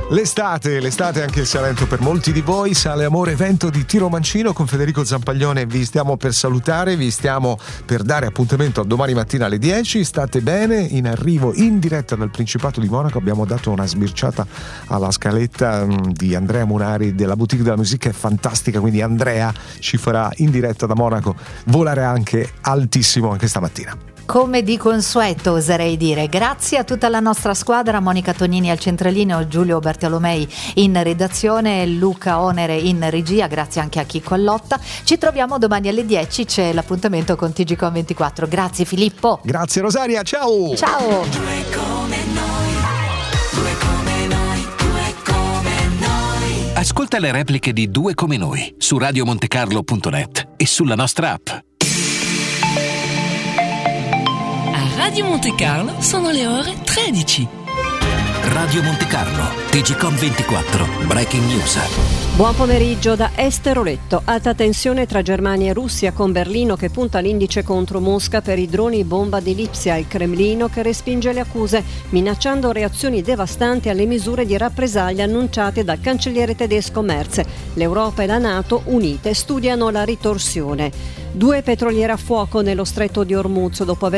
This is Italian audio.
L'estate anche il Salento per molti di voi. Sale Amore, evento di Tiro Mancino con Federico Zampaglione. Vi stiamo per salutare, vi stiamo per dare appuntamento a domani mattina alle 10. State bene, in arrivo in diretta dal Principato di Monaco. Abbiamo dato una sbirciata alla scaletta di Andrea Munari della Boutique della Musica, è fantastica, quindi Andrea ci farà in diretta da Monaco volare anche altissimo anche stamattina. Come di consueto, oserei dire. Grazie a tutta la nostra squadra, Monica Tognini al centralino, Giulio Bartolomei in redazione, Luca Onere in regia, grazie anche a Chicco Allotta. Ci troviamo domani alle 10, c'è l'appuntamento con TGCOM 24. Grazie Filippo. Grazie Rosaria, ciao. Ciao. Ascolta le repliche di Due come noi su radiomontecarlo.net e sulla nostra app. Radio Monte Carlo sono le ore 13. Radio Monte Carlo, TGCOM 24, Breaking News. Buon pomeriggio da Esteroletto. Alta tensione tra Germania e Russia, con Berlino che punta l'indice contro Mosca per i droni bomba di Lipsia, il Cremlino che respinge le accuse, minacciando reazioni devastanti alle misure di rappresaglia annunciate dal cancelliere tedesco Merz. L'Europa e la NATO, unite, studiano la ritorsione. 2 petroliere a fuoco nello stretto di Ormuz dopo aver